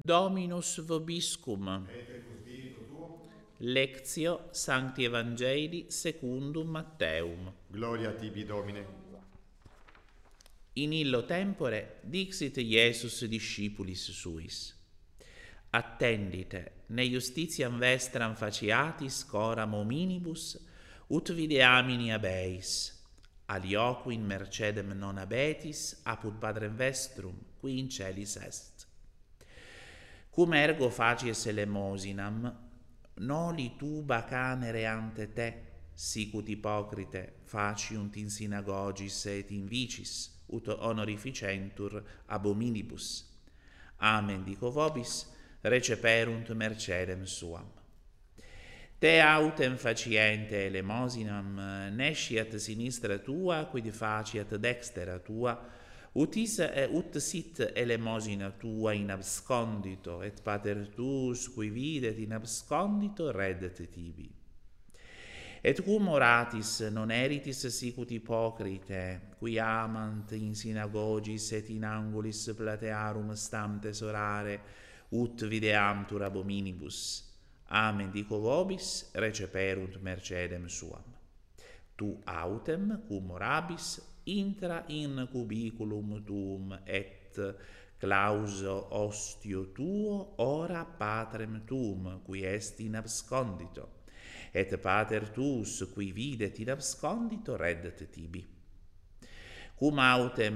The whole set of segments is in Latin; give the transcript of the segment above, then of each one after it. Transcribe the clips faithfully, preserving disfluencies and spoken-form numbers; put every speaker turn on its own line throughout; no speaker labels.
Dominus vobiscum.
Et cum spiritu tuo.
Lectio Sancti Evangeli secundum Matteum.
Gloria tibi, Domine.
In illo tempore dixit Iesus discipulis suis: attendite ne justitiam vestram faciatis coram hominibus, ut videamini abeis, alioquin mercedem non abetis, apud Padrem vestrum, qui in celis est. Cum ergo facies elemosinam, noli tuba canere ante te, sicut ipocrite faciunt in synagogis et in vicis, ut honorificentur ab hominibus. Amen dico vobis, receperunt mercedem suam. Te autem faciente elemosinam nesciat sinistra tua, quid faciat dextera tua, ut, is, ut sit elemosina tua in abscondito, et pater tuus, qui videt in abscondito, reddet tibi. Et cum oratis non eritis sicut ipocrite, qui amant in synagogis et in angulis platearum stantes orare, ut videamtur ab hominibus. Amen dico vobis, receperunt mercedem suam. Tu autem, cum orabis, intra in cubiculum tuum, et clauso ostio tuo ora patrem tuum, qui est in abscondito. Et pater tuus, qui videt in abscondito, reddet tibi. Cum autem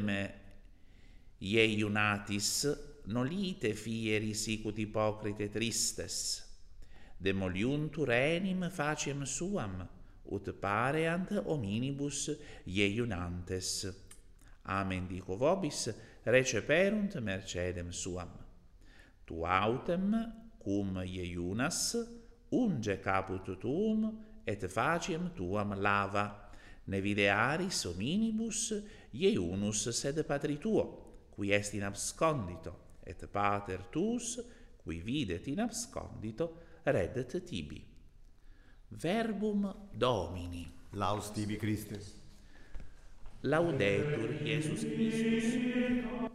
ieiunatis, nolite fieri sicut ipocrite tristes, demoliuntur enim faciem suam, ut pareant hominibus ieiunantes. Amen dico vobis, receperunt mercedem suam. Tu autem, cum ieiunas, unge caput tuum, et faciem tuam lava, ne videaris hominibus ieiunus sed patri tuo, qui est in abscondito, et pater tuus, qui videt in abscondito, reddet tibi. Verbum Domini.
Laus tibi, Christe.
Laudetur Iesus Christus.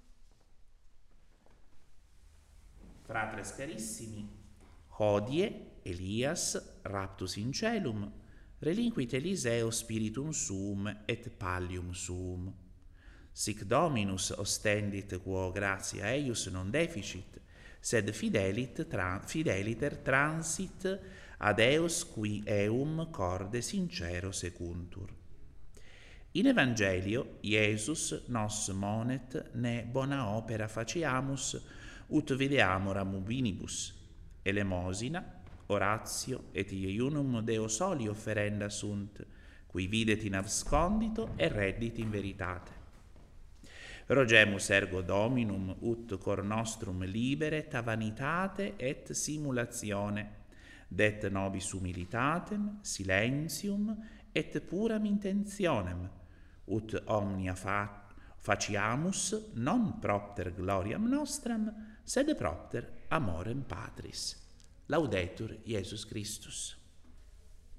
Fratres carissimi, hodie Elias raptus in celum, relinquit Eliseo spiritum suum et pallium suum. Sic Dominus ostendit quo gratia eius non deficit, sed fidelit tra, fideliter transit ad eos qui eum corde sincero secuntur. In Evangelio Iesus nos monet ne bona opera faciamus, ut videamoram ubinibus, elemosina, oratio et ieiunum Deo soli offerenda sunt, qui videt in abscondito et reddit in veritate. Rogemus ergo Dominum ut cor nostrum liberet a vanitate et simulatione, det nobis humilitatem, silentium et puram intentionem, ut omnia fa faciamus non propter gloriam nostram, sed propter amorem Patris. Laudetur Iesus Christus.